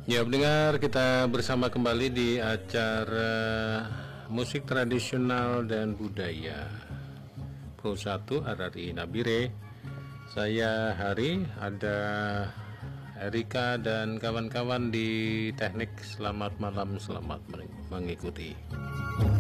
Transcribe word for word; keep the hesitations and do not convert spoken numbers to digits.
Ya, pendengar, kita bersama kembali di acara musik tradisional dan budaya Pro satu R R I Nabire. Saya Hari, ada Erika dan kawan-kawan di teknik. Selamat malam, selamat mengikuti.